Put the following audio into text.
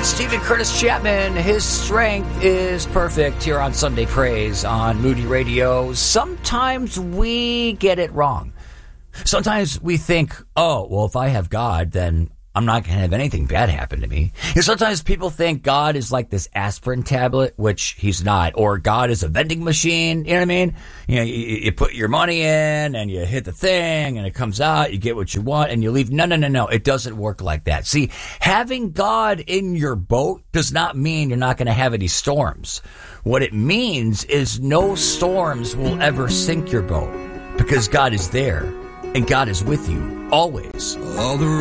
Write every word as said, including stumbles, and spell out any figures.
It's Stephen Curtis Chapman. His strength is perfect here on Sunday Praise on Moody Radio. Sometimes we get it wrong. Sometimes we think, oh, well, if I have God, then I'm not going to have anything bad happen to me. And sometimes people think God is like this aspirin tablet, which he's not, or God is a vending machine. You know what I mean? You know, you, you put your money in and you hit the thing and it comes out, you get what you want and you leave. No, no, no, no. It doesn't work like that. See, having God in your boat does not mean you're not going to have any storms. What it means is no storms will ever sink your boat because God is there and God is with you always. All the